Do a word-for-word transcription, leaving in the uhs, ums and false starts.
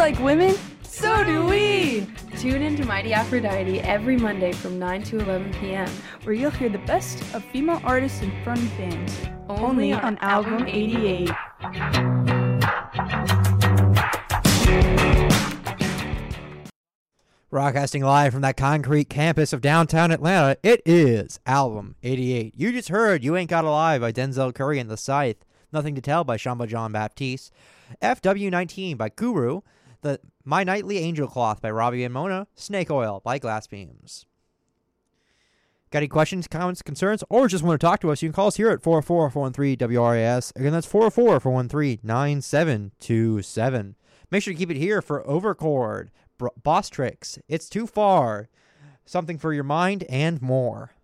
like women? So do we! Tune in to Mighty Aphrodite every Monday from nine to eleven p.m. where you'll hear the best of female artists and front bands. Only, Only on, on Album eighty-eight. Broadcasting live from that concrete campus of downtown Atlanta, it is Album eighty-eight. You just heard You Ain't Got Alive by Denzel Curry and The Scythe, Nothing to Tell by Shamba John Baptiste, F W nineteen by Guru, the My Nightly Angel Cloth by Robbie and Mona, Snake Oil by Glass Beams. Got any questions, comments, concerns, or just want to talk to us? You can call us here at four oh four, four one three, W R A S. Again, that's four oh four, four one three, nine seven two seven. Make sure to keep it here for Overchord, Boss Tricks, It's Too Far, Something for Your Mind, and more.